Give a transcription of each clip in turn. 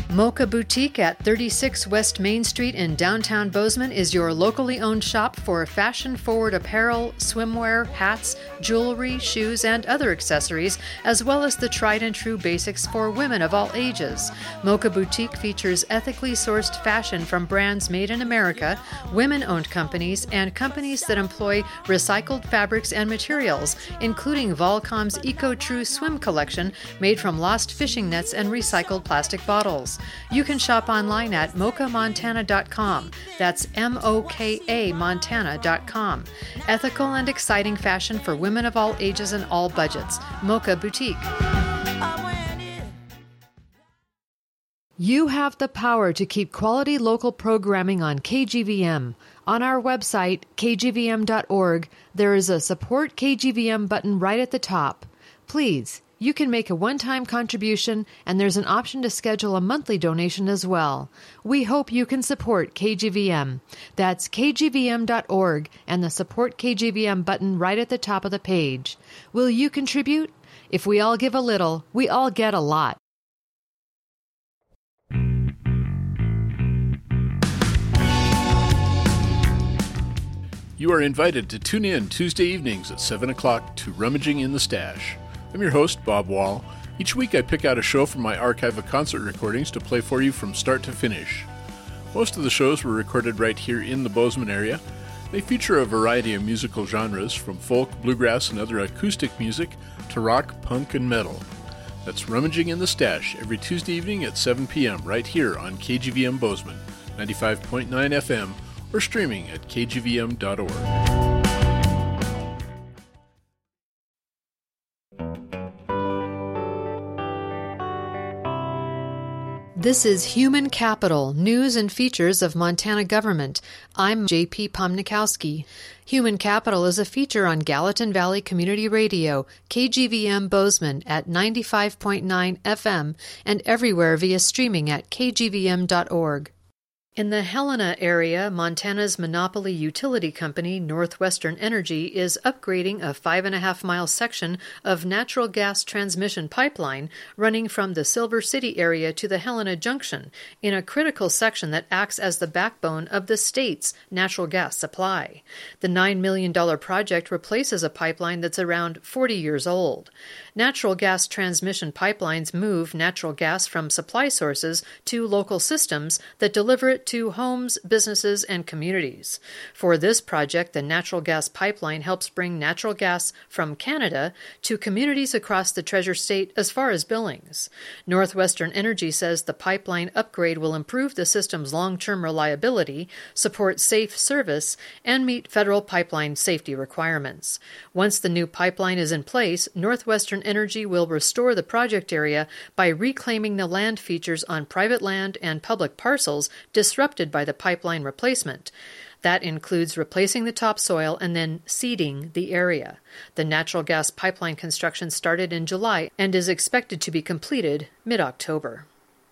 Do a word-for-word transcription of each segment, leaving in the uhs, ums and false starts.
Mocha Boutique at thirty-six West Main Street in downtown Bozeman is your locally owned shop for fashion-forward apparel, swimwear, hats, jewelry, shoes, and other accessories, as well as the tried-and-true basics for women of all ages. Mocha Boutique features ethically sourced fashion from brands made in America, women-owned companies, and companies that employ recycled fabrics and materials, including Volcom's EcoTrue Swim Collection made from lost fishing nets and recycled plastic bottles. You can shop online at mocha montana dot com. That's M O K A Montana dot com. Ethical and exciting fashion for women of all ages and all budgets. Mocha Boutique. You have the power to keep quality local programming on K G V M. On our website, k g v m dot org, there is a Support K G V M button right at the top. Please, you can make a one-time contribution, and there's an option to schedule a monthly donation as well. We hope you can support K G V M. That's k g v m dot org and the Support K G V M button right at the top of the page. Will you contribute? If we all give a little, we all get a lot. You are invited to tune in Tuesday evenings at seven o'clock to Rummaging in the Stash. I'm your host, Bob Wall. Each week I pick out a show from my archive of concert recordings to play for you from start to finish. Most of the shows were recorded right here in the Bozeman area. They feature a variety of musical genres, from folk, bluegrass, and other acoustic music to rock, punk, and metal. That's Rummaging in the Stash every Tuesday evening at seven p.m. right here on K G V M Bozeman, ninety-five point nine F M, or streaming at k g v m dot org. This is Human Capital, News and Features of Montana Government. I'm J P Pomnikowski. Human Capital is a feature on Gallatin Valley Community Radio, K G V M Bozeman at ninety-five point nine F M, and everywhere via streaming at k g v m dot org. In the Helena area, Montana's monopoly utility company, Northwestern Energy, is upgrading a five and a half mile section of natural gas transmission pipeline running from the Silver City area to the Helena Junction, in a critical section that acts as the backbone of the state's natural gas supply. The nine million dollars project replaces a pipeline that's around forty years old. Natural gas transmission pipelines move natural gas from supply sources to local systems that deliver it to homes, businesses, and communities. For this project, the natural gas pipeline helps bring natural gas from Canada to communities across the Treasure State as far as Billings. Northwestern Energy says the pipeline upgrade will improve the system's long-term reliability, support safe service, and meet federal pipeline safety requirements. Once the new pipeline is in place, Northwestern Energy will restore the project area by reclaiming the land features on private land and public parcels disrupted by the pipeline replacement. That includes replacing the topsoil and then seeding the area. The natural gas pipeline construction started in July and is expected to be completed mid-October.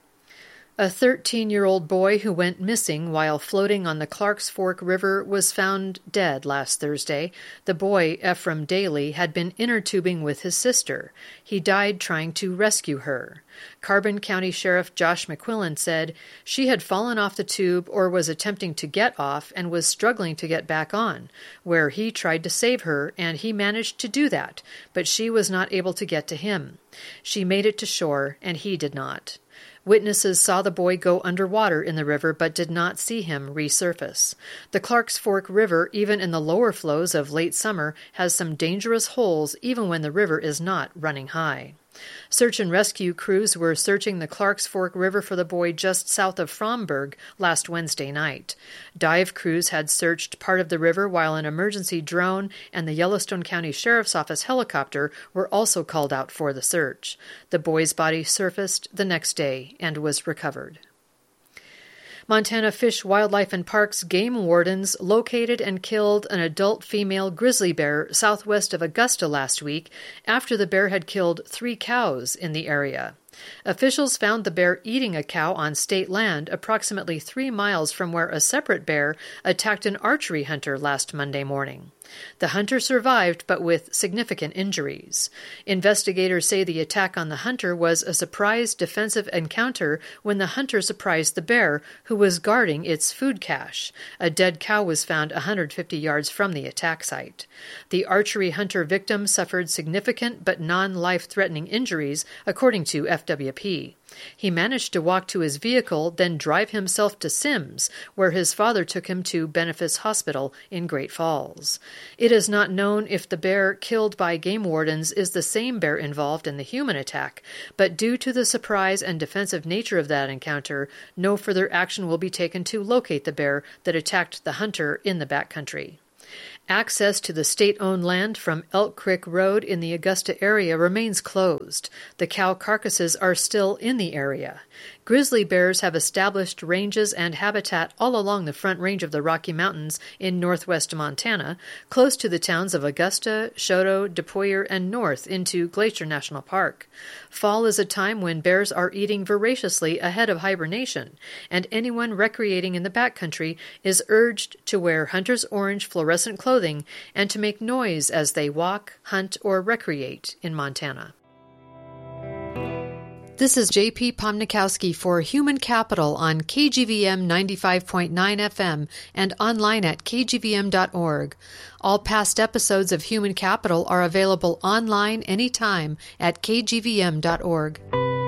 A thirteen-year-old boy who went missing while floating on the Clarks Fork River was found dead last Thursday. The boy, Ephraim Daly, had been inner tubing with his sister. He died trying to rescue her. Carbon County Sheriff Josh McQuillan said she had fallen off the tube or was attempting to get off and was struggling to get back on, where he tried to save her, and he managed to do that, but she was not able to get to him. She made it to shore, and he did not. Witnesses saw the boy go underwater in the river but did not see him resurface. The Clarks Fork River, even in the lower flows of late summer, has some dangerous holes even when the river is not running high. Search and rescue crews were searching the Clarks Fork River for the boy just south of Fromberg last Wednesday night. Dive crews had searched part of the river while an emergency drone and the Yellowstone County Sheriff's Office helicopter were also called out for the search. The boy's body surfaced the next day and was recovered. Montana Fish, Wildlife, and Parks game wardens located and killed an adult female grizzly bear southwest of Augusta last week after the bear had killed three cows in the area. Officials found the bear eating a cow on state land approximately three miles from where a separate bear attacked an archery hunter last Monday morning. The hunter survived, but with significant injuries. Investigators say the attack on the hunter was a surprise defensive encounter when the hunter surprised the bear, who was guarding its food cache. A dead cow was found one hundred fifty yards from the attack site. The archery hunter victim suffered significant but non-life-threatening injuries, according to F W P. He managed to walk to his vehicle, then drive himself to Sims, where his father took him to Benefice Hospital in Great Falls. It is not known if the bear killed by game wardens is the same bear involved in the human attack, but due to the surprise and defensive nature of that encounter, no further action will be taken to locate the bear that attacked the hunter in the backcountry. Access to the state-owned land from Elk Creek Road in the Augusta area remains closed. The cow carcasses are still in the area. Grizzly bears have established ranges and habitat all along the Front Range of the Rocky Mountains in northwest Montana, close to the towns of Augusta, Choteau, DePoyer, and north into Glacier National Park. Fall is a time when bears are eating voraciously ahead of hibernation, and anyone recreating in the backcountry is urged to wear hunter's orange fluorescent clothing and to make noise as they walk, hunt, or recreate in Montana. This is J P Pomnikowski for Human Capital on K G V M ninety-five point nine F M and online at k g v m dot org. All past episodes of Human Capital are available online anytime at k g v m dot org.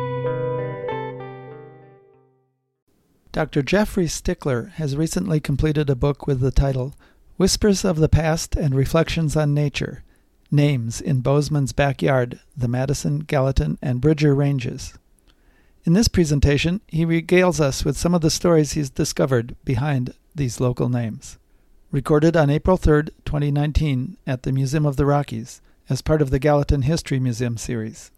Doctor Jeffrey Stickler has recently completed a book with the title Whispers of the Past and Reflections on Nature, Names in Bozeman's Backyard, the Madison, Gallatin, and Bridger Ranges. In this presentation, he regales us with some of the stories he's discovered behind these local names. Recorded on April third, twenty nineteen, at the Museum of the Rockies, as part of the Gallatin History Museum series.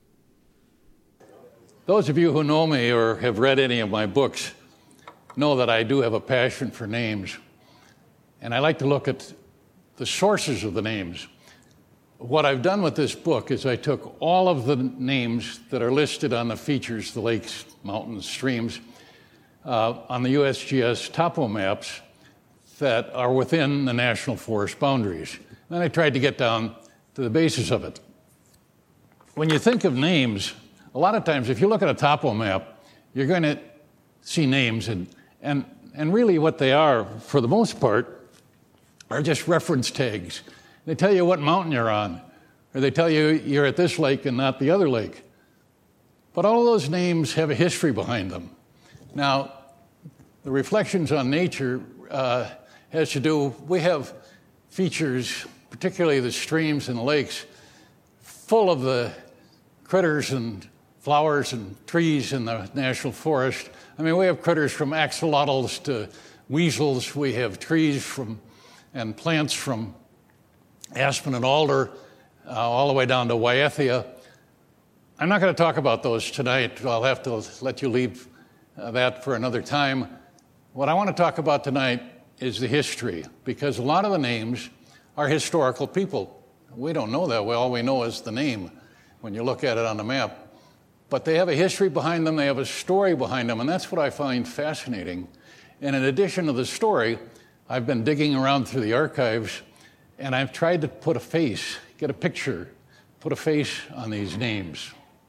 Those of you who know me or have read any of my books know that I do have a passion for names. And I like to look at the sources of the names. What I've done with this book is I took all of the names that are listed on the features, the lakes, mountains, streams, uh, on the U S G S topo maps that are within the national forest boundaries. Then I tried to get down to the basis of it. When you think of names, a lot of times if you look at a topo map, you're going to see names, and, and, and really what they are, for the most part, are just reference tags. They tell you what mountain you're on, or they tell you you're at this lake and not the other lake. But all of those names have a history behind them. Now, the Reflections on Nature uh, has to do, we have features, particularly the streams and the lakes, full of the critters and flowers and trees in the national forest. I mean, we have critters from axolotls to weasels. We have trees from and plants from aspen and alder, uh, all the way down to Wyethia. I'm not going to talk about those tonight. I'll have to let you leave uh, that for another time. What I want to talk about tonight is the history, because a lot of the names are historical people. We don't know that. Well, all we know is the name when you look at it on the map. But they have a history behind them. They have a story behind them, and that's what I find fascinating. And in addition to the story, I've been digging around through the archives, and I've tried to put a face, get a picture, put a face on these names.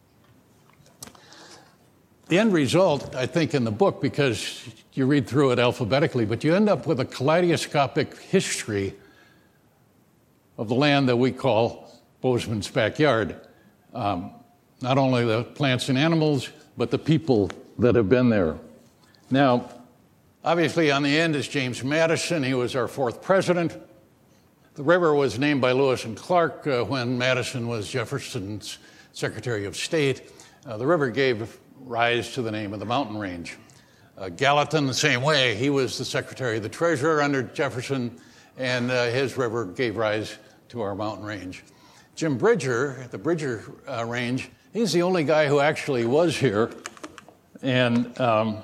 The end result, I think, in the book, because you read through it alphabetically, but you end up with a kaleidoscopic history of the land that we call Bozeman's backyard. Um, not only the plants and animals, but the people that have been there. Now, obviously, on the end is James Madison. He was our fourth president. The river was named by Lewis and Clark uh, when Madison was Jefferson's Secretary of State. Uh, the river gave rise to the name of the mountain range. Uh, Gallatin, the same way. He was the Secretary of the Treasurer under Jefferson, and uh, his river gave rise to our mountain range. Jim Bridger, the Bridger uh, Range, he's the only guy who actually was here. And um,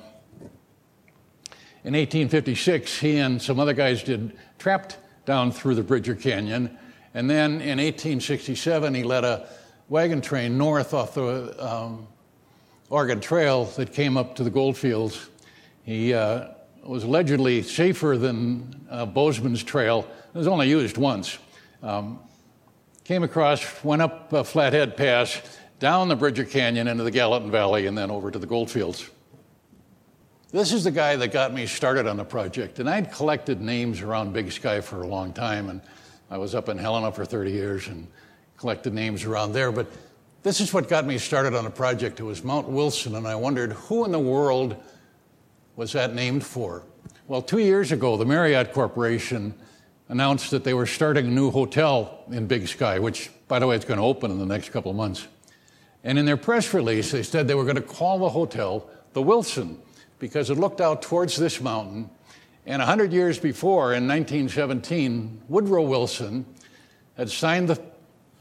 in eighteen fifty-six, he and some other guys did trapped down through the Bridger Canyon. And then in eighteen sixty-seven, he led a wagon train north off the um, Oregon Trail that came up to the Goldfields. He uh, was allegedly safer than uh, Bozeman's Trail. It was only used once. Um, came across, went up uh, Flathead Pass, down the Bridger Canyon into the Gallatin Valley, and then over to the Goldfields. This is the guy that got me started on the project, and I'd collected names around Big Sky for a long time, and I was up in Helena for thirty years and collected names around there, but this is what got me started on the project. It was Mount Wilson, and I wondered who in the world was that named for? Well, two years ago, the Marriott Corporation announced that they were starting a new hotel in Big Sky, which, by the way, it's going to open in the next couple of months. And in their press release, they said they were going to call the hotel the Wilson because it looked out towards this mountain. And one hundred years before, in nineteen seventeen, Woodrow Wilson had signed the,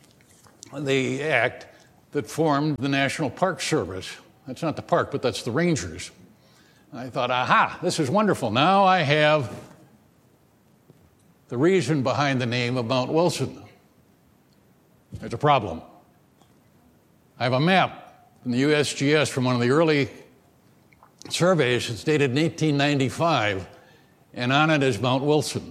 the act that formed the National Park Service. That's not the park, but that's the rangers. I thought, aha, this is wonderful. Now I have the reason behind the name of Mount Wilson. There's a problem. I have a map from the U S G S from one of the early surveys. It's dated in eighteen ninety-five, and on it is Mount Wilson.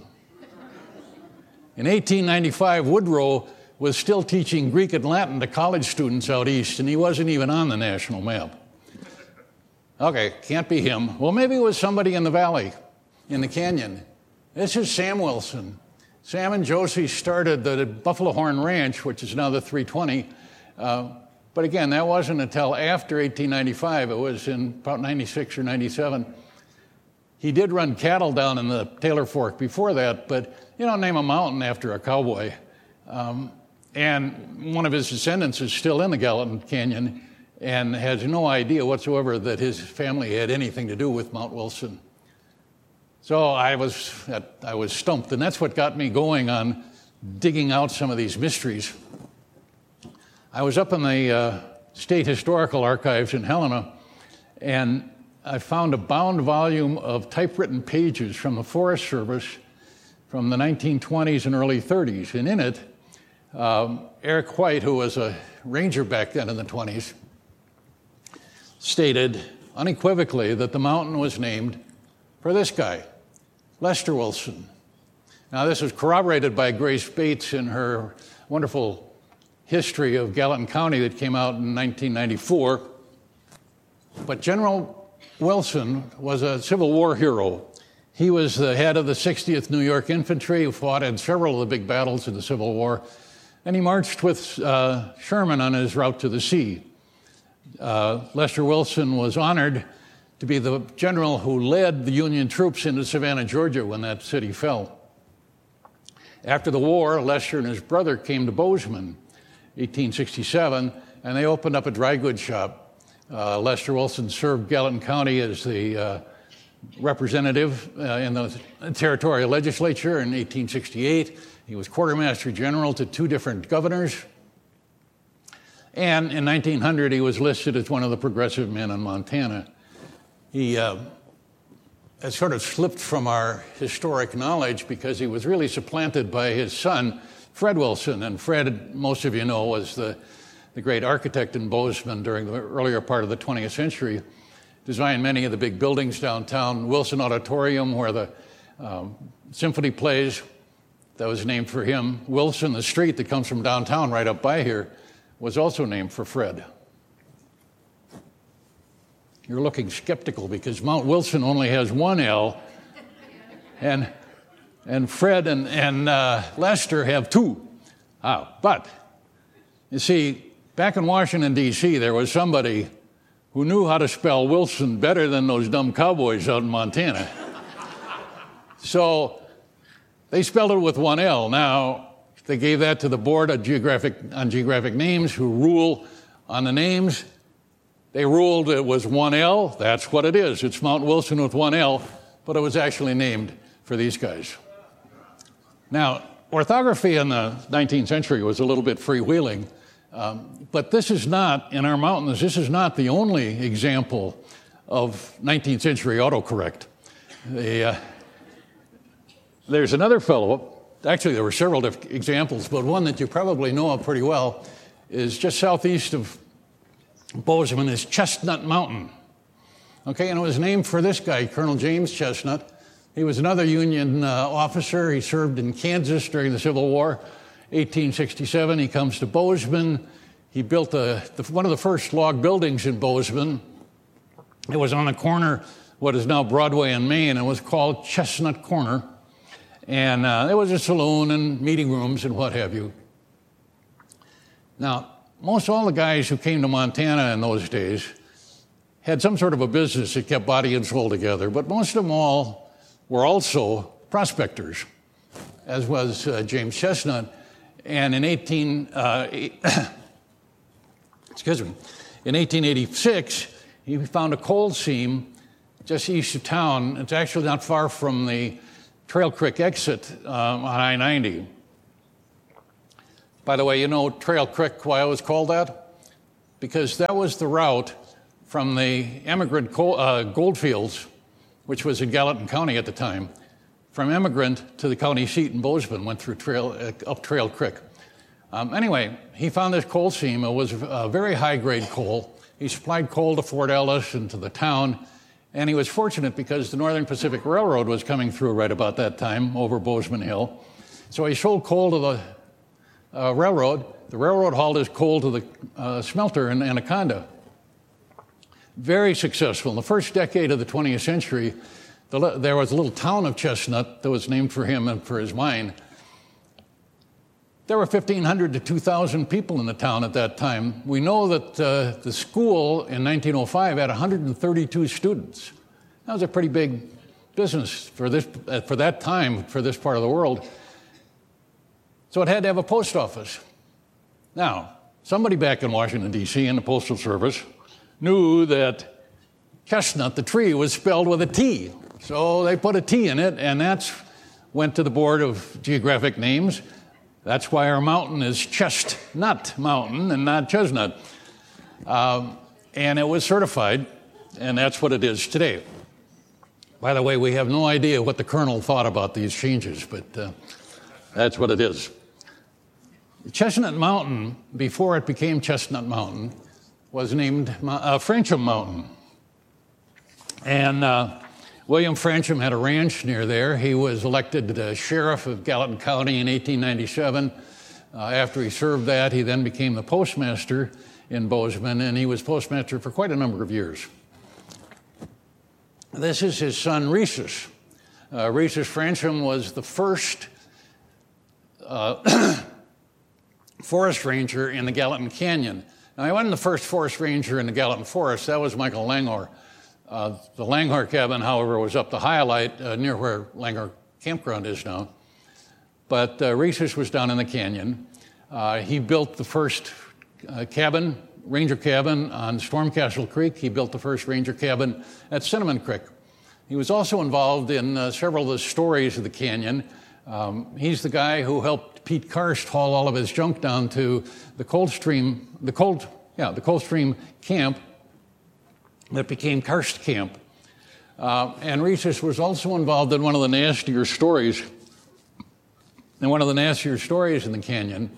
In eighteen ninety-five, Woodrow was still teaching Greek and Latin to college students out east, and he wasn't even on the national map. Okay, can't be him. Well, maybe it was somebody in the valley, in the canyon. This is Sam Wilson. Sam and Josie started the Buffalo Horn Ranch, which is now the three twenty. Uh, but again, that wasn't until after eighteen ninety-five. It was in about ninety-six or ninety-seven. He did run cattle down in the Taylor Fork before that, but you don't name a mountain after a cowboy. Um, and one of his descendants is still in the Gallatin Canyon and has no idea whatsoever that his family had anything to do with Mount Wilson. So I was, I was stumped, and that's what got me going on digging out some of these mysteries. I was up in the uh, State Historical Archives in Helena, and I found a bound volume of typewritten pages from the Forest Service from the nineteen twenties and early thirties. And in it, um, Eric White, who was a ranger back then in the twenties, stated unequivocally that the mountain was named for this guy, Lester Wilson. Now, this was corroborated by Grace Bates in her wonderful history of Gallatin County that came out in nineteen ninety-four. But General Wilson was a Civil War hero. He was the head of the sixtieth New York Infantry, who fought in several of the big battles in the Civil War, and he marched with uh, Sherman on his route to the sea. Uh, Lester Wilson was honored to be the general who led the Union troops into Savannah, Georgia, when that city fell. After the war, Lester and his brother came to Bozeman, eighteen sixty-seven, and they opened up a dry goods shop. Uh, Lester Wilson served Gallatin County as the uh, representative uh, in the territorial legislature in eighteen sixty-eight. He was quartermaster general to two different governors. And in nineteen hundred, he was listed as one of the progressive men in Montana. He uh, has sort of slipped from our historic knowledge because he was really supplanted by his son, Fred Wilson. And Fred, most of you know, was the, the great architect in Bozeman during the earlier part of the twentieth century, designed many of the big buildings downtown. Wilson Auditorium, where the um, symphony plays, that was named for him. Wilson, the street that comes from downtown right up by here, was also named for Fred. You're looking skeptical because Mount Wilson only has one L, and and Fred and, and uh, Lester have two. Ah, but, you see, back in Washington, D C, there was somebody who knew how to spell Wilson better than those dumb cowboys out in Montana. So they spelled it with one L. Now, they gave that to the Board of Geographic, on Geographic Names, who rule on the names. They ruled it was one L. That's what it is. It's Mount Wilson with one L, but it was actually named for these guys. Now, orthography in the nineteenth century was a little bit freewheeling, um, but this is not, in our mountains, this is not the only example of nineteenth century autocorrect. The, uh, there's another fellow, actually there were several different examples, but one that you probably know of pretty well is just southeast of Bozeman is Chestnut Mountain. Okay, and it was named for this guy, Colonel James Chestnut. He was another Union uh, officer. He served in Kansas during the Civil War, eighteen sixty-seven, he comes to Bozeman. He built a, the, one of the first log buildings in Bozeman. It was on the corner, what is now Broadway and Main, and it was called Chestnut Corner. And uh, there was a saloon and meeting rooms and what have you. Now, most all the guys who came to Montana in those days had some sort of a business that kept body and soul together, but most of them all were also prospectors, as was uh, James Chestnut. And in eighteen, uh, excuse me, in eighteen eighty-six, he found a coal seam just east of town. It's actually not far from the Trail Creek exit um, on I ninety. By the way, you know Trail Creek, why it was called that? Because that was the route from the Emigrant coal, uh, Goldfields, which was in Gallatin County at the time. From Emigrant to the county seat in Bozeman, went through trail, uh, up Trail Creek. Um, anyway, he found this coal seam. It was a very high-grade coal. He supplied coal to Fort Ellis and to the town, and he was fortunate because the Northern Pacific Railroad was coming through right about that time over Bozeman Hill. So he sold coal to the uh, railroad. The railroad hauled his coal to the uh, smelter in Anaconda. Very successful. In the first decade of the twentieth century, the, there was a little town of Chestnut that was named for him and for his mine. There were fifteen hundred to two thousand people in the town at that time. We know that uh, the school in nineteen oh five had one hundred thirty-two students. That was a pretty big business for this, uh, for that time, for this part of the world. So it had to have a post office. Now, somebody back in Washington, D C in the Postal Service knew that chestnut, the tree, was spelled with a T. So they put a T in it, and that went to the Board of Geographic Names. That's why our mountain is Chestnut Mountain and not Chestnut. Um, and it was certified, and that's what it is today. By the way, we have no idea what the colonel thought about these changes, but uh, that's what it is. Chestnut Mountain, before it became Chestnut Mountain, was named uh, Frensham Mountain. And uh, William Frensham had a ranch near there. He was elected the sheriff of Gallatin County in eighteen ninety-seven. Uh, after he served that, he then became the postmaster in Bozeman, and he was postmaster for quite a number of years. This is his son, Rhesus. Uh, Rhesus Frensham was the first uh, forest ranger in the Gallatin Canyon. Now, he wasn't the first forest ranger in the Gallatin Forest. That was Michael Langhor. Uh, the Langhor cabin, however, was up the Hyalite uh, near where Langhor Campground is now. But uh, Rhesus was down in the canyon. Uh, he built the first uh, cabin, ranger cabin on Stormcastle Creek. He built the first ranger cabin at Cinnamon Creek. He was also involved in uh, several of the stories of the canyon. Um, he's the guy who helped Pete Karst haul all of his junk down to the Coldstream, the Cold, yeah, the Coldstream camp that became Karst Camp. Uh, and Rhesus was also involved in one of the nastier stories, in one of the nastier stories in the canyon.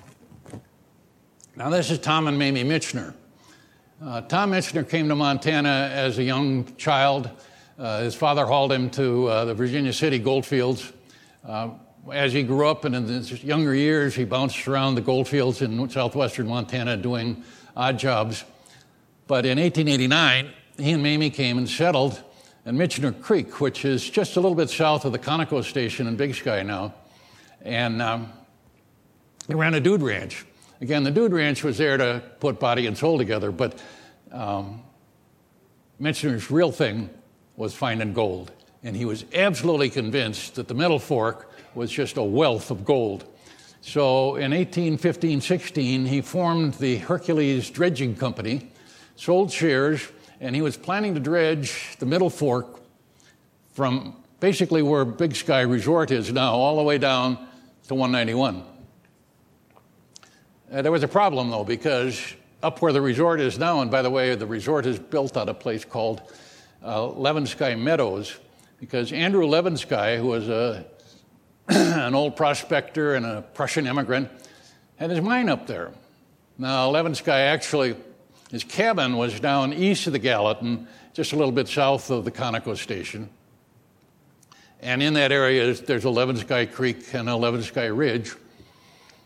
Now, this is Tom and Mamie Michener. Uh, Tom Michener came to Montana as a young child. Uh, his father hauled him to uh, the Virginia City goldfields. Uh, as he grew up and in his younger years, he bounced around the goldfields in southwestern Montana doing odd jobs. But in eighteen eighty-nine, he and Mamie came and settled in Michener Creek, which is just a little bit south of the Conoco station in Big Sky now. And um, he ran a dude ranch. Again, the dude ranch was there to put body and soul together, but um, Michener's real thing was finding gold. And he was absolutely convinced that the Middle Fork was just a wealth of gold. So in eighteen fifteen sixteen, he formed the Hercules Dredging Company, sold shares, and he was planning to dredge the Middle Fork from basically where Big Sky Resort is now, all the way down to one ninety-one. Uh, there was a problem, though, because up where the resort is now, and by the way, the resort is built at a place called uh, Levensky Meadows, because Andrew Levensky, who was a, an old prospector and a Prussian immigrant, had his mine up there. Now, Levensky actually, his cabin was down east of the Gallatin, just a little bit south of the Conoco station. And in that area, there's a Levensky Creek and a Levensky Ridge.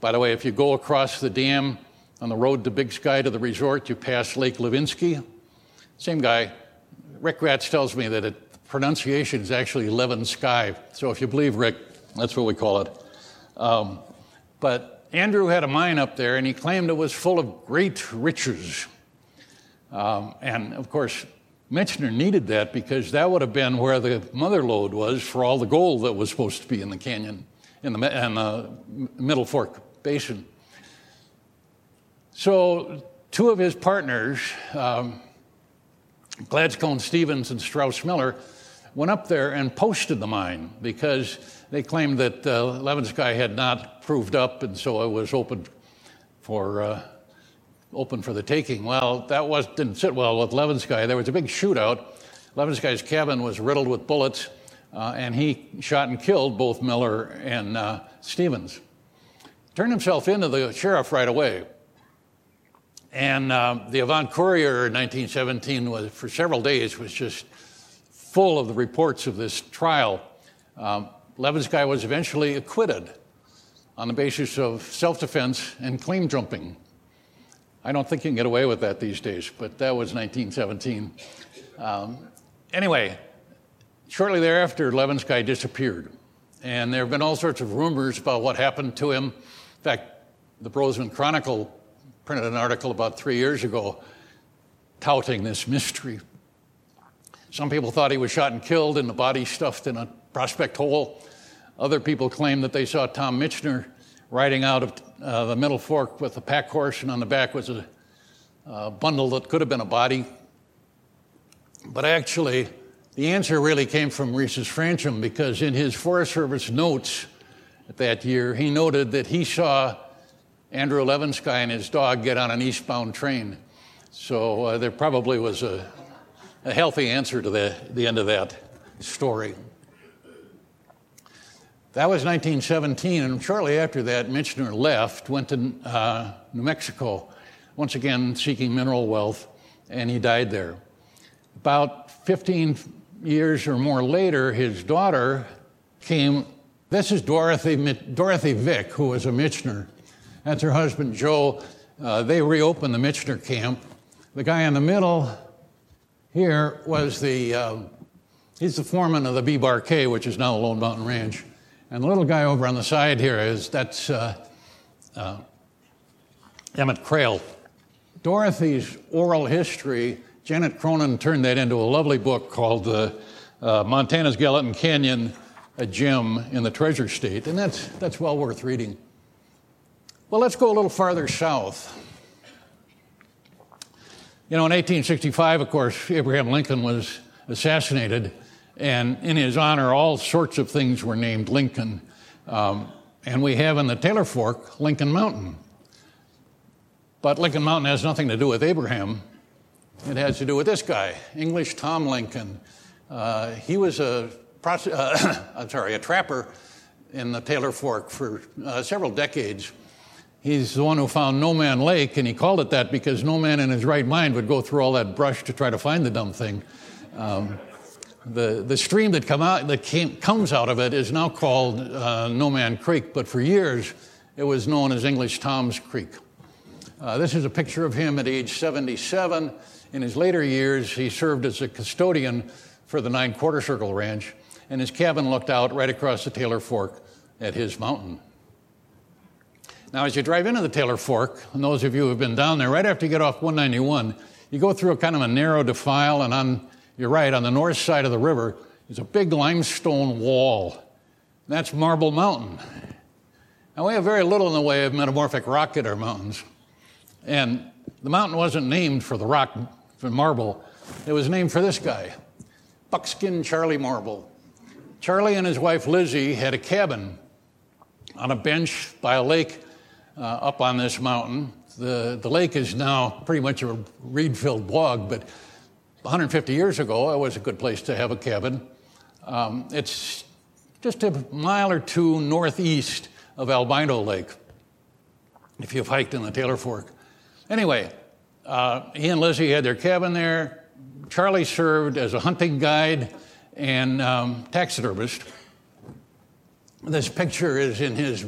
By the way, if you go across the dam on the road to Big Sky to the resort, you pass Lake Levinsky. Same guy. Rick Gratz tells me that it, the pronunciation is actually Levin Sky. So if you believe Rick, that's what we call it. Um, but Andrew had a mine up there, and he claimed it was full of great riches. Um, and, of course, Michener needed that because that would have been where the mother lode was for all the gold that was supposed to be in the canyon, in the, in the Middle Fork Basin. So two of his partners, um, Gladstone Stevens and Strauss Miller, went up there and posted the mine because they claimed that uh, Levin Sky had not proved up, and so it was open for uh, open for the taking. Well, that was didn't sit well with Levin Sky. There was a big shootout. Levin Sky's cabin was riddled with bullets, uh, and he shot and killed both Miller and uh, Stevens. Turned himself into the sheriff right away. And uh, the Avant-Courier in nineteen seventeen was, for several days, was just full of the reports of this trial. Um, Levin Sky was eventually acquitted on the basis of self-defense and claim jumping. I don't think you can get away with that these days, but that was nineteen seventeen. Um, anyway, shortly thereafter, Levin Sky disappeared. And there have been all sorts of rumors about what happened to him. In fact, the Bozeman Chronicle printed an article about three years ago touting this mystery. Some people thought he was shot and killed and the body stuffed in a prospect hole. Other people claimed that they saw Tom Michener riding out of uh, the Middle Fork with a pack horse, and on the back was a, a bundle that could have been a body. But actually, the answer really came from Rhesus Franchum, because in his Forest Service notes at that year, he noted that he saw Andrew Levin Sky and his dog get on an eastbound train. So uh, there probably was a, a healthy answer to the, the end of that story. That was nineteen seventeen, and shortly after that, Michener left, went to uh, New Mexico, once again seeking mineral wealth, and he died there. About fifteen years or more later, his daughter came. This is Dorothy, Dorothy Vick, who was a Michener. That's her husband, Joe. Uh, they reopened the Michener camp. The guy in the middle here was the, uh, he's the foreman of the B-Bar K, which is now Lone Mountain Ranch. And the little guy over on the side here is, that's uh, uh, Emmett Crail. Dorothy's oral history, Janet Cronin turned that into a lovely book called uh, uh, Montana's Gallatin Canyon, a Gem in the Treasure State, and that's, that's well worth reading. Well, let's go a little farther south. You know, in eighteen sixty-five, of course, Abraham Lincoln was assassinated, and in his honor, all sorts of things were named Lincoln. Um, and we have in the Taylor Fork, Lincoln Mountain. But Lincoln Mountain has nothing to do with Abraham. It has to do with this guy, English Tom Lincoln. Uh, he was a, uh, I'm sorry, a trapper in the Taylor Fork for uh, several decades. He's the one who found No Man Lake, and he called it that because no man in his right mind would go through all that brush to try to find the dumb thing. Um, the, the stream that, come out, that came, comes out of it is now called uh, No Man Creek, but for years it was known as English Tom's Creek. Uh, this is a picture of him at age seventy-seven. In his later years, he served as a custodian for the Nine Quarter Circle Ranch, and his cabin looked out right across the Taylor Fork at his mountain. Now, as you drive into the Taylor Fork, and those of you who have been down there, right after you get off one ninety-one, you go through a kind of a narrow defile, and on your right, on the north side of the river, is a big limestone wall. That's Marble Mountain. Now, we have very little in the way of metamorphic rock at our mountains. And the mountain wasn't named for the rock, for marble. It was named for this guy, Buckskin Charlie Marble. Charlie and his wife Lizzie had a cabin on a bench by a lake uh, up on this mountain. The, the lake is now pretty much a reed-filled bog, but one hundred fifty years ago, it was a good place to have a cabin. Um, it's just a mile or two northeast of Albino Lake, if you've hiked in the Taylor Fork. Anyway, uh, he and Lizzie had their cabin there. Charlie served as a hunting guide and um, taxidermist. This picture is in his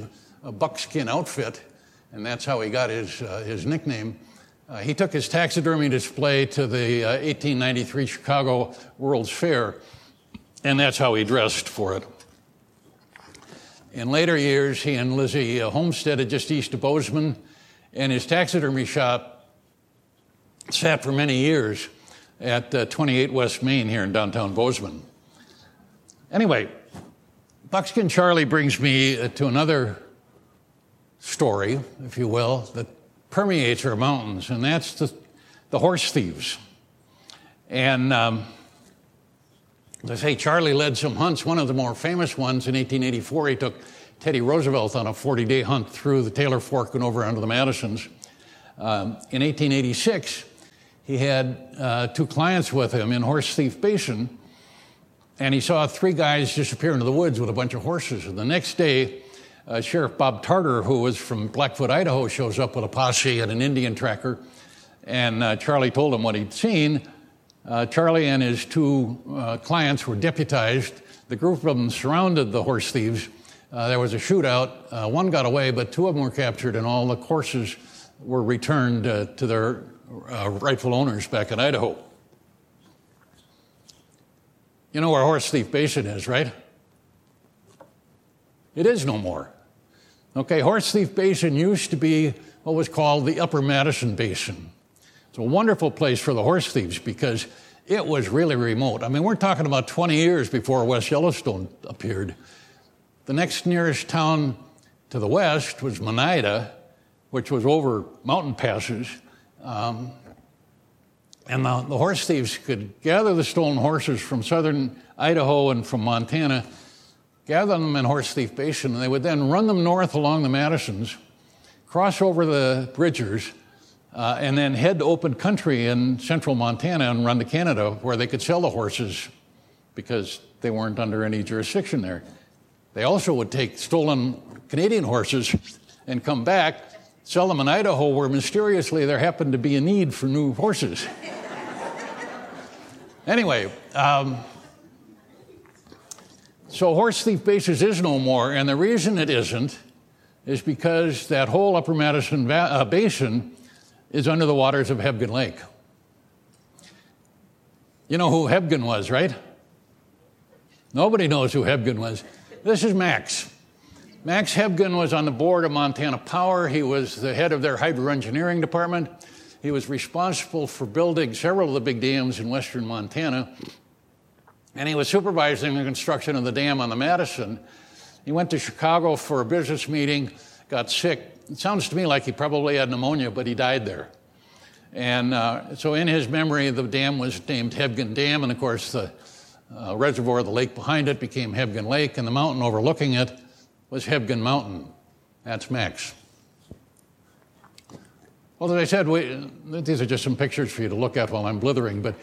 a buckskin outfit, and that's how he got his, uh, his nickname. Uh, he took his taxidermy display to the uh, eighteen ninety-three Chicago World's Fair, and that's how he dressed for it. In later years, he and Lizzie uh, homesteaded just east of Bozeman, and his taxidermy shop sat for many years at uh, twenty-eight West Main here in downtown Bozeman. Anyway, Buckskin Charlie brings me uh, to another story, if you will, that permeates our mountains, and that's the, the horse thieves. And um, as I say, Charlie led some hunts. One of the more famous ones in eighteen eighty-four, he took Teddy Roosevelt on a forty-day hunt through the Taylor Fork and over onto the Madisons. Um, in eighteen eighty-six, he had uh, two clients with him in Horse Thief Basin, and he saw three guys disappear into the woods with a bunch of horses. And the next day, uh, Sheriff Bob Tarter, who was from Blackfoot, Idaho, shows up with a posse and an Indian tracker, and uh, Charlie told him what he'd seen. Uh, Charlie and his two uh, clients were deputized. The group of them surrounded the horse thieves. Uh, there was a shootout. Uh, one got away, but two of them were captured, and all the horses were returned uh, to their uh, rightful owners back in Idaho. You know where Horse Thief Basin is, right? It is no more. Okay, Horse Thief Basin used to be what was called the Upper Madison Basin. It's a wonderful place for the horse thieves because it was really remote. I mean, we're talking about twenty years before West Yellowstone appeared. The next nearest town to the west was Monida, which was over mountain passes. Um, and the, the horse thieves could gather the stolen horses from southern Idaho and from Montana, gather them in Horse Thief Basin, and they would then run them north along the Madisons, cross over the Bridgers, Uh, and then head to open country in central Montana and run to Canada where they could sell the horses because they weren't under any jurisdiction there. They also would take stolen Canadian horses and come back, sell them in Idaho where mysteriously there happened to be a need for new horses. Anyway, um, so Horse Thief Basin is no more, and the reason it isn't is because that whole Upper Madison va- uh, Basin is under the waters of Hebgen Lake. You know who Hebgen was, right? Nobody knows who Hebgen was. This is Max. Max Hebgen was on the board of Montana Power. He was the head of their hydroengineering department. He was responsible for building several of the big dams in western Montana. And he was supervising the construction of the dam on the Madison. He went to Chicago for a business meeting, got sick. It sounds to me like he probably had pneumonia, but he died there. And uh, so in his memory, the dam was named Hebgen Dam, and of course the uh, reservoir, the lake behind it, became Hebgen Lake, and the mountain overlooking it was Hebgen Mountain. That's Max. Well, as I said, we, these are just some pictures for you to look at while I'm blithering, but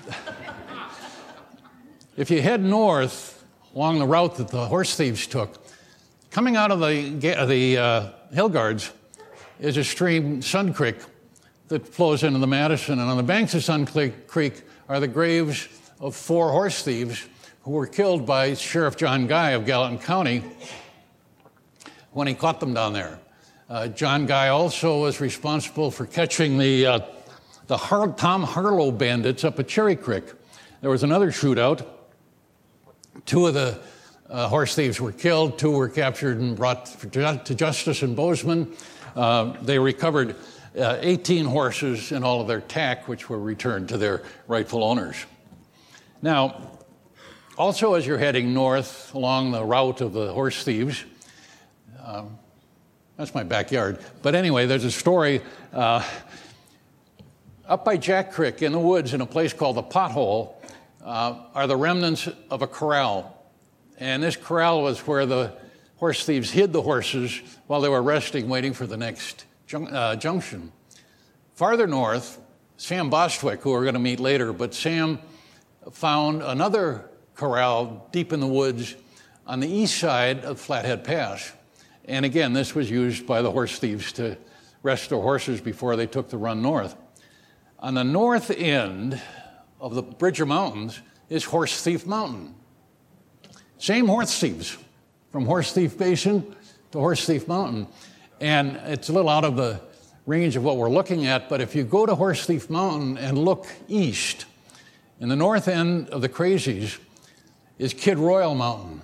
if you head north along the route that the horse thieves took, coming out of the, the uh, Hill Guards is a stream, Sun Creek, that flows into the Madison. And on the banks of Sun Creek are the graves of four horse thieves who were killed by Sheriff John Guy of Gallatin County when he caught them down there. Uh, John Guy also was responsible for catching the, uh, the Har- Tom Harlow bandits up at Cherry Creek. There was another shootout. Two of the Uh, horse thieves were killed, two were captured and brought to justice in Bozeman. Uh, they recovered uh, eighteen horses and all of their tack, which were returned to their rightful owners. Now, also as you're heading north along the route of the horse thieves, um, that's my backyard, but anyway, there's a story uh, up by Jack Creek in the woods in a place called the Pothole uh, are the remnants of a corral. And this corral was where the horse thieves hid the horses while they were resting, waiting for the next jun- uh, junction. Farther north, Sam Bostwick, who we're going to meet later, but Sam found another corral deep in the woods on the east side of Flathead Pass. And again, this was used by the horse thieves to rest their horses before they took the run north. On the north end of the Bridger Mountains is Horse Thief Mountain. Same horse thieves from Horse Thief Basin, to Horse Thief Mountain. And it's a little out of the range of what we're looking at, but if you go to Horse Thief Mountain and look east, in the north end of the Crazies is Kid Royal Mountain.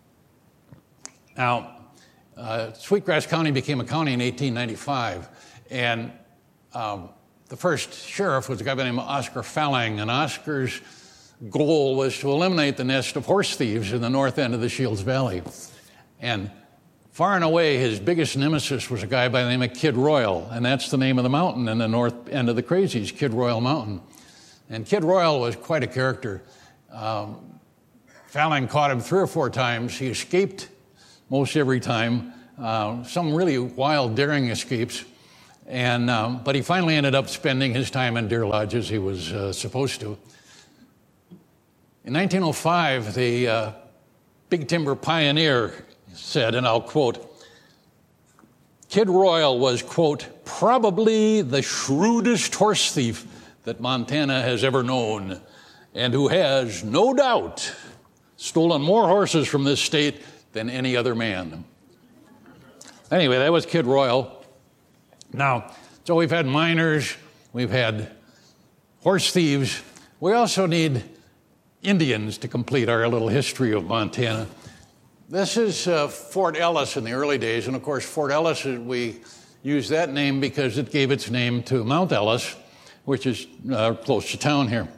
Now, uh, Sweetgrass County became a county in eighteen ninety-five, and um, the first sheriff was a guy by the name of Oscar Falling, and Oscar's goal was to eliminate the nest of horse thieves in the north end of the Shields Valley. And far and away, his biggest nemesis was a guy by the name of Kid Royal, and that's the name of the mountain in the north end of the Crazies, Kid Royal Mountain. And Kid Royal was quite a character. Um, Falling caught him three or four times. He escaped most every time, uh, some really wild, daring escapes. And um, but he finally ended up spending his time in Deer Lodge as he was uh, supposed to. In nineteen oh five, the uh, Big Timber Pioneer said, and I'll quote, Kid Royal was, quote, probably the shrewdest horse thief that Montana has ever known, and who has, no doubt, stolen more horses from this state than any other man. Anyway, that was Kid Royal. Now, so we've had miners, we've had horse thieves. We also need Indians to complete our little history of Montana. This is uh, Fort Ellis in the early days, and of course Fort Ellis, we use that name because it gave its name to Mount Ellis, which is uh, close to town here.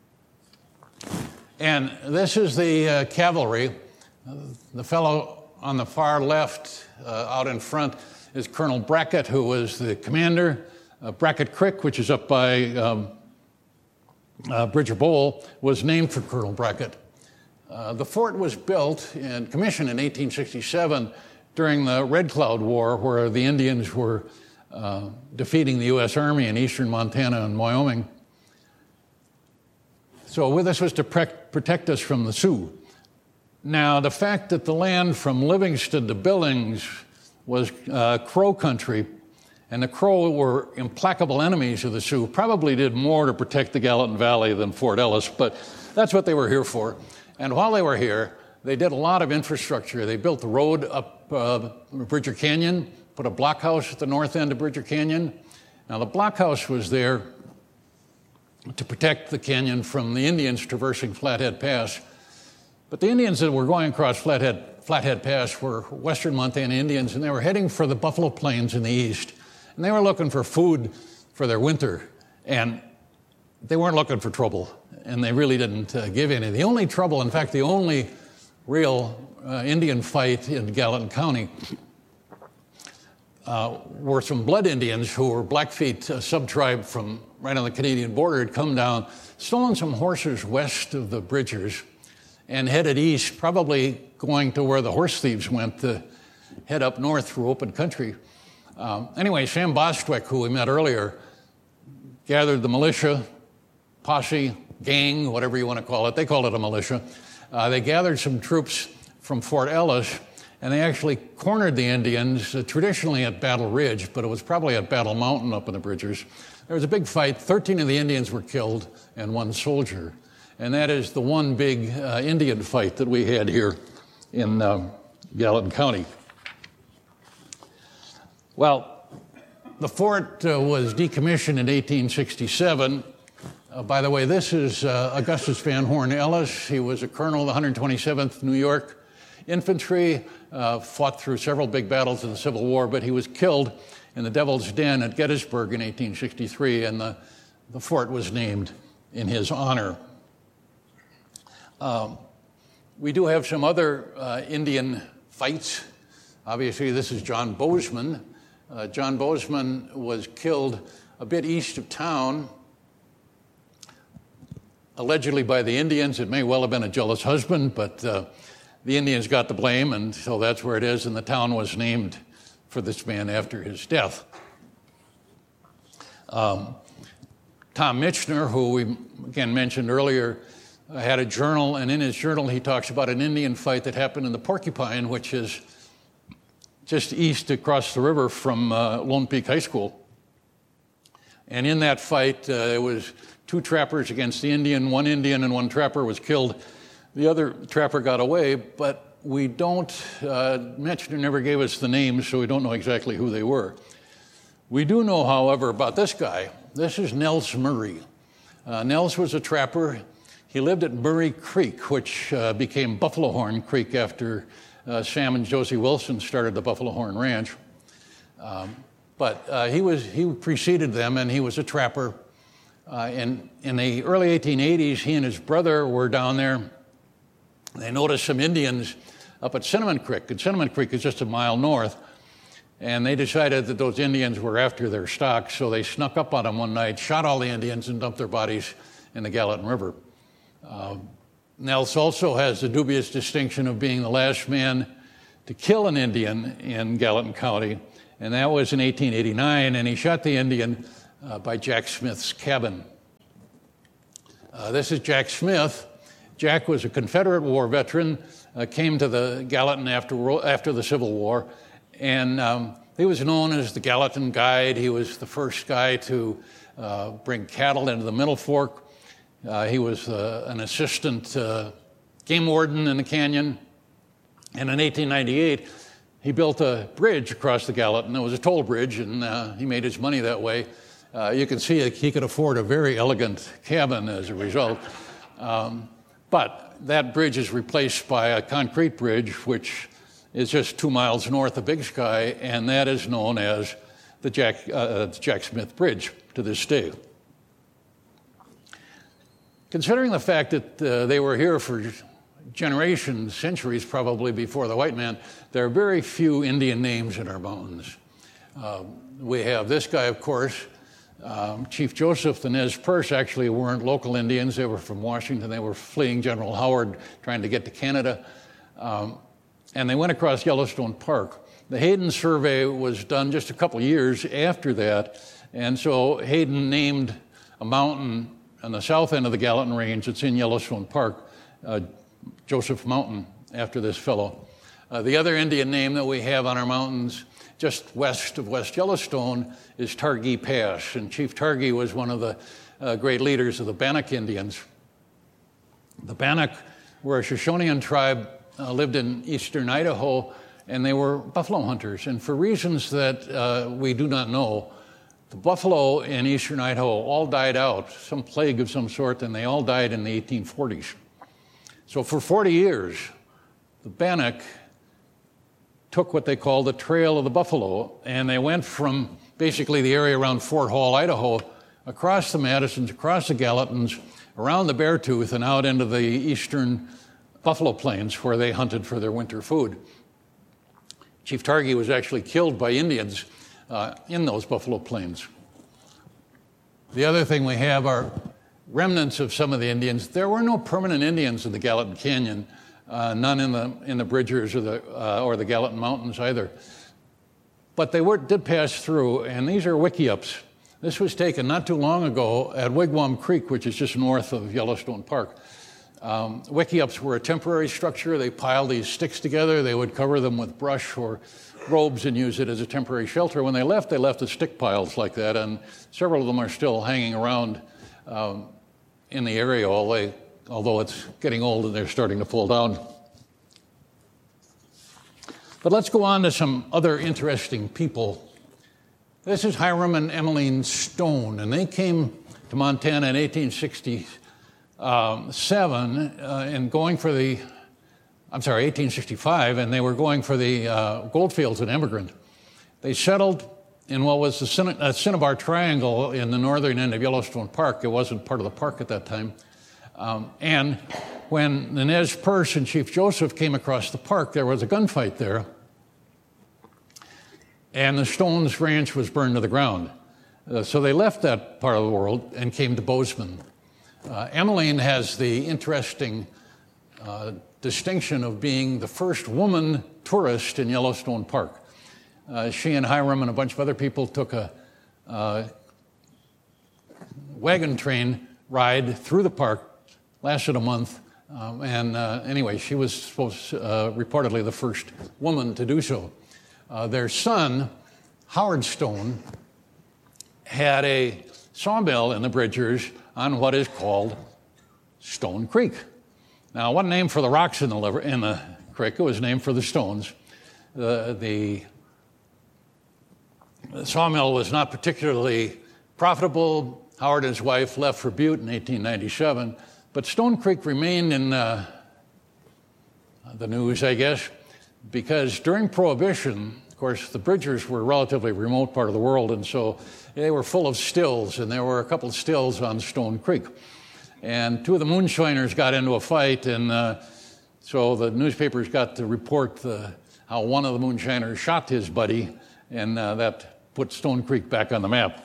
And this is the uh, cavalry. Uh, the fellow on the far left, uh, out in front, is Colonel Brackett, who was the commander. Uh, Brackett Creek, which is up by um, uh, Bridger Bowl, was named for Colonel Brackett. Uh, the fort was built and commissioned in eighteen sixty-seven during the Red Cloud War, where the Indians were uh, defeating the U S Army in eastern Montana and Wyoming. So this was to pre- protect us from the Sioux. Now, the fact that the land from Livingston to Billings was uh, Crow country, and the Crow were implacable enemies of the Sioux, probably did more to protect the Gallatin Valley than Fort Ellis, but that's what they were here for. And while they were here, they did a lot of infrastructure. They built the road up uh, Bridger Canyon, put a blockhouse at the north end of Bridger Canyon. Now, the blockhouse was there to protect the canyon from the Indians traversing Flathead Pass. But the Indians that were going across Flathead, Flathead Pass were western Montana Indians, and they were heading for the Buffalo Plains in the east. And they were looking for food for their winter, and they weren't looking for trouble, and they really didn't uh, give any. The only trouble, in fact, the only real uh, Indian fight in Gallatin County uh, were some Blood Indians who were Blackfeet, a sub-tribe from right on the Canadian border, had come down, stolen some horses west of the Bridgers, and headed east, probably going to where the horse thieves went to head up north through open country. Um, anyway, Sam Bostwick, who we met earlier, gathered the militia, posse, gang, whatever you want to call it. They called it a militia. Uh, they gathered some troops from Fort Ellis, and they actually cornered the Indians, uh, traditionally at Battle Ridge, but it was probably at Battle Mountain up in the Bridgers. There was a big fight. thirteen of the Indians were killed and one soldier. And that is the one big uh, Indian fight that we had here in uh, Gallatin County. Well, the fort uh, was decommissioned in eighteen sixty-seven. Uh, by the way, this is uh, Augustus Van Horn Ellis. He was a colonel of the one hundred twenty-seventh New York Infantry, uh, fought through several big battles in the Civil War, but he was killed in the Devil's Den at Gettysburg in eighteen sixty-three, and the, the fort was named in his honor. Um, we do have some other uh, Indian fights. Obviously, this is John Bozeman. Uh, John Bozeman was killed a bit east of town, allegedly by the Indians. It may well have been a jealous husband, but uh, the Indians got the blame, and so that's where it is, and the town was named for this man after his death. Um, Tom Michener, who we again mentioned earlier, uh, had a journal, and in his journal he talks about an Indian fight that happened in the Porcupine, which is just east across the river from uh, Lone Peak High School. And in that fight, uh, it was two trappers against the Indian. One Indian and one trapper was killed. The other trapper got away, but we don't, uh, Metzner never gave us the names, so we don't know exactly who they were. We do know, however, about this guy. This is Nels Murray. Uh, Nels was a trapper. He lived at Murray Creek, which uh, became Buffalo Horn Creek after uh, Sam and Josie Wilson started the Buffalo Horn Ranch. Um, but uh, he was he preceded them, and he was a trapper. Uh, in, in the early eighteen eighties, he and his brother were down there. They noticed some Indians up at Cinnamon Creek, and Cinnamon Creek is just a mile north. And they decided that those Indians were after their stock, so they snuck up on them one night, shot all the Indians, and dumped their bodies in the Gallatin River. Uh, Nels also has the dubious distinction of being the last man to kill an Indian in Gallatin County, and that was in eighteen eighty-nine, and he shot the Indian uh, by Jack Smith's cabin. Uh, this is Jack Smith. Jack was a Confederate War veteran, uh, came to the Gallatin after, after the Civil War, and um, he was known as the Gallatin Guide. He was the first guy to uh, bring cattle into the Middle Fork. Uh, he was uh, an assistant uh, game warden in the canyon. And in eighteen ninety-eight, he built a bridge across the Gallatin. It was a toll bridge, and uh, he made his money that way. Uh, you can see he could afford a very elegant cabin as a result. Um, but that bridge is replaced by a concrete bridge, which is just two miles north of Big Sky, and that is known as the Jack, uh, Jack Smith Bridge to this day. Considering the fact that uh, they were here for generations, centuries probably before the white man, there are very few Indian names in our mountains. Uh, we have this guy, of course, um, Chief Joseph, the Nez Perce, actually weren't local Indians. They were from Washington. They were fleeing General Howard, trying to get to Canada. Um, And they went across Yellowstone Park. The Hayden survey was done just a couple years after that, and so Hayden named a mountain on the south end of the Gallatin Range that's in Yellowstone Park, uh, Joseph Mountain, after this fellow. Uh, the other Indian name that we have on our mountains just west of West Yellowstone is Targhee Pass, and Chief Targhee was one of the uh, great leaders of the Bannock Indians. The Bannock were a Shoshonean tribe, Uh, lived in eastern Idaho, and they were buffalo hunters. And for reasons that uh, we do not know, the buffalo in eastern Idaho all died out, some plague of some sort, and they all died in the eighteen forties. So for forty years, the Bannock took what they called the Trail of the Buffalo, and they went from basically the area around Fort Hall, Idaho, across the Madisons, across the Gallatins, around the Beartooth, and out into the eastern Buffalo Plains, where they hunted for their winter food. Chief Targhee was actually killed by Indians uh, in those Buffalo Plains. The other thing we have are remnants of some of the Indians. There were no permanent Indians in the Gallatin Canyon, uh, none in the in the Bridgers or the uh, or the Gallatin Mountains either. But they were, did pass through, and these are wickiups. This was taken not too long ago at Wigwam Creek, which is just north of Yellowstone Park. Um, wickiups were a temporary structure. They piled these sticks together. They would cover them with brush or robes and use it as a temporary shelter. When they left, they left the stick piles like that, and several of them are still hanging around um, in the area, although, although it's getting old and they're starting to fall down. But let's go on to some other interesting people. This is Hiram and Emmeline Stone, and they came to Montana in eighteen sixty-seven uh, and going for the, I'm sorry, eighteen sixty-five, and they were going for the uh, goldfields in Emigrant. They settled in what was the Cin- uh, Cinnabar Triangle in the northern end of Yellowstone Park. It wasn't part of the park at that time. Um, and when the Nez Perce and Chief Joseph came across the park, there was a gunfight there. And the Stones Ranch was burned to the ground. Uh, so they left that part of the world and came to Bozeman. Uh, Emmeline has the interesting uh, distinction of being the first woman tourist in Yellowstone Park. Uh, she and Hiram and a bunch of other people took a uh, wagon train ride through the park, lasted a month, um, and uh, anyway, she was supposed, uh, reportedly the first woman to do so. Uh, their son, Howard Stone, had a sawmill in the Bridgers on what is called Stone Creek. Now, one name for the rocks in the, in the Creek. It was named for the Stones. Uh, the, the sawmill was not particularly profitable. Howard and his wife left for Butte in eighteen ninety-seven, but Stone Creek remained in uh, the news, I guess, because during Prohibition, of course, the Bridgers were a relatively remote part of the world, and so they were full of stills, and there were a couple of stills on Stone Creek. And two of the moonshiners got into a fight, and uh, so the newspapers got to report the, how one of the moonshiners shot his buddy, and uh, that put Stone Creek back on the map.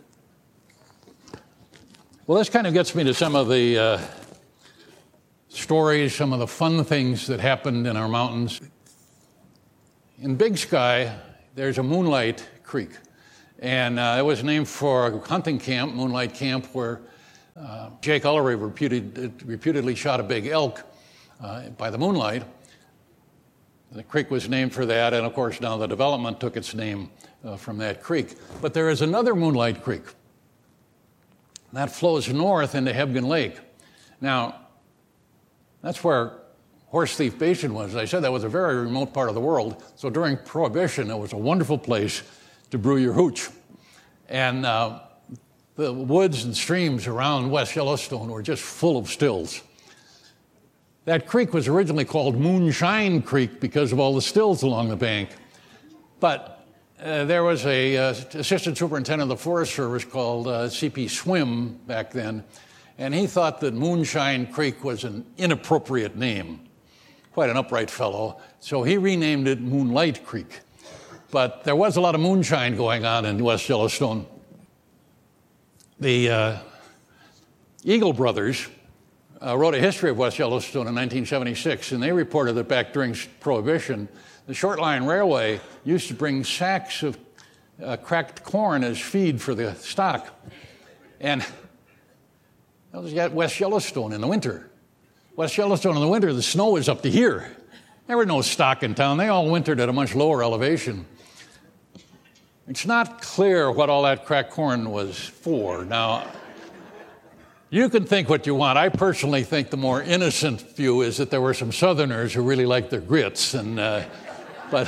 Well, this kind of gets me to some of the uh, stories, some of the fun things that happened in our mountains. In Big Sky, there's a Moonlight Creek, and uh, it was named for a hunting camp, Moonlight Camp, where uh, Jake Ullery reputed, reputedly shot a big elk uh, by the moonlight. The creek was named for that, and of course now the development took its name uh, from that creek. But there is another Moonlight Creek that flows north into Hebgen Lake. Now, that's where Horse Thief Basin was. As I said, that was a very remote part of the world. So during Prohibition, it was a wonderful place to brew your hooch. And uh, the woods and streams around West Yellowstone were just full of stills. That creek was originally called Moonshine Creek because of all the stills along the bank. But uh, there was a uh, assistant superintendent of the Forest Service called uh, C P Swim back then, and he thought that Moonshine Creek was an inappropriate name. Quite an upright fellow, so he renamed it Moonlight Creek. But there was a lot of moonshine going on in West Yellowstone. The uh, Eagle brothers uh, wrote a history of West Yellowstone in nineteen seventy-six, and they reported that back during Prohibition, the Short Line Railway used to bring sacks of uh, cracked corn as feed for the stock. And that was at West Yellowstone in the winter. West Yellowstone in the winter, the snow was up to here. There was no stock in town. They all wintered at a much lower elevation. It's not clear what all that cracked corn was for. Now, you can think what you want. I personally think the more innocent view is that there were some Southerners who really liked their grits. And, uh, but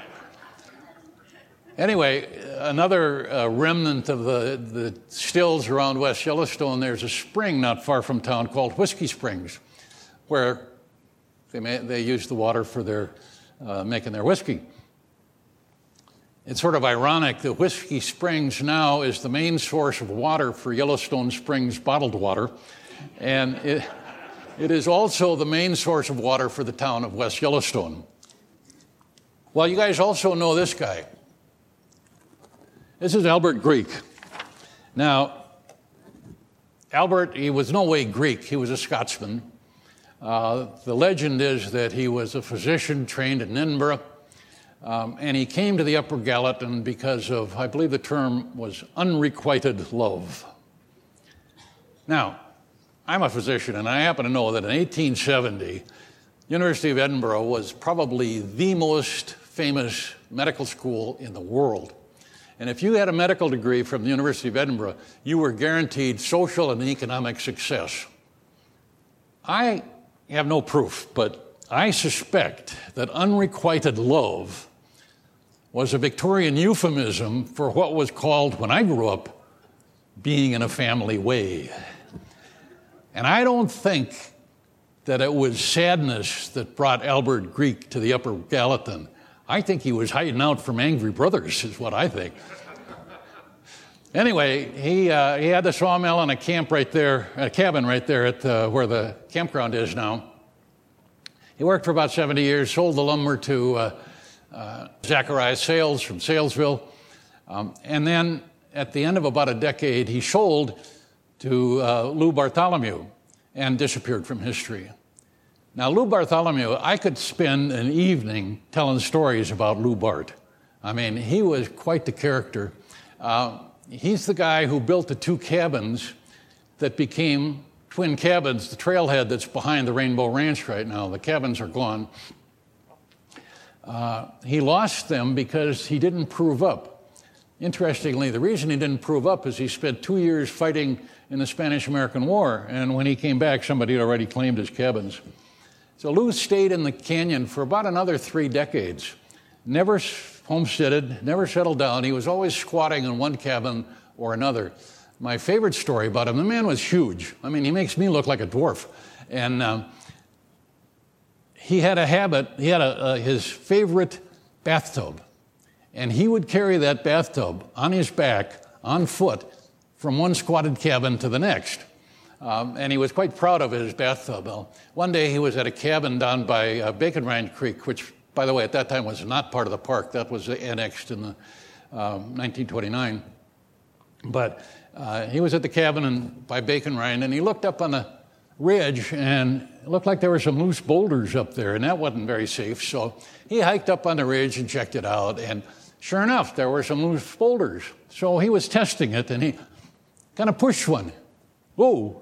anyway, another uh, remnant of the, the stills around West Yellowstone, there's a spring not far from town called Whiskey Springs, where they, may, they use the water for their uh, making their whiskey. It's sort of ironic that Whiskey Springs now is the main source of water for Yellowstone Springs bottled water, and it, it is also the main source of water for the town of West Yellowstone. Well, you guys also know this guy. This is Albert Greek. Now, Albert, he was no way Greek. He was a Scotsman. Uh, the legend is that he was a physician trained in Edinburgh, um, and he came to the Upper Gallatin because of, I believe the term was unrequited love. Now, I'm a physician, and I happen to know that in eighteen seventy, University of Edinburgh was probably the most famous medical school in the world. And if you had a medical degree from the University of Edinburgh, you were guaranteed social and economic success. I have no proof, but I suspect that unrequited love was a Victorian euphemism for what was called, when I grew up, being in a family way. And I don't think that it was sadness that brought Albert Greek to the Upper Gallatin. I think he was hiding out from angry brothers, is what I think. Anyway, he uh, he had the sawmill and a camp right there, a cabin right there at uh, where the campground is now. He worked for about seventy years, sold the lumber to uh, uh, Zacharias Sales from Salesville, um, and then at the end of about a decade, he sold to uh, Lou Bartholomew and disappeared from history. Now, Lou Bartholomew, I could spend an evening telling stories about Lou Bart. I mean, he was quite the character. Uh, he's the guy who built the two cabins that became twin cabins, the trailhead that's behind the Rainbow Ranch right now. The cabins are gone. Uh, he lost them because he didn't prove up. Interestingly, the reason he didn't prove up is he spent two years fighting in the Spanish-American War, and when he came back, somebody had already claimed his cabins. So Lou stayed in the canyon for about another three decades. Never homesteaded, never settled down. He was always squatting in one cabin or another. My favorite story about him, the man was huge. I mean, he makes me look like a dwarf. And um, he had a habit, he had a, uh, his favorite bathtub. And he would carry that bathtub on his back, on foot, from one squatted cabin to the next. Um, and he was quite proud of his bathtub. Well, one day he was at a cabin down by uh, Bacon Rind Creek, which, by the way, at that time was not part of the park. That was annexed in the, um, nineteen twenty-nine. But uh, he was at the cabin in, by Bacon Rind, and he looked up on the ridge, and it looked like there were some loose boulders up there, and that wasn't very safe. So he hiked up on the ridge and checked it out, and sure enough, there were some loose boulders. So he was testing it, and he kind of pushed one. Whoa,